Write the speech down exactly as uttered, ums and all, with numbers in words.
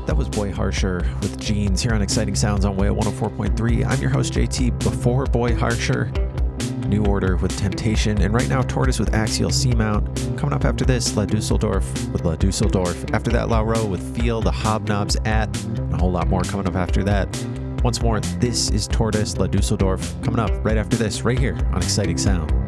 That was Boy Harsher with Jeans here on Exciting Sounds on Way one oh four point three. I'm your host, J T. Before Boy Harsher, New Order with Temptation. And right now, Tortoise with Axial Seamount. Coming up after this, La Dusseldorf with La Dusseldorf. After that, La Roe with Feel, the Hobnobs at, and a whole lot more coming up after that. Once more, this is Tortoise, La Dusseldorf. Coming up right after this, right here on Exciting Sound.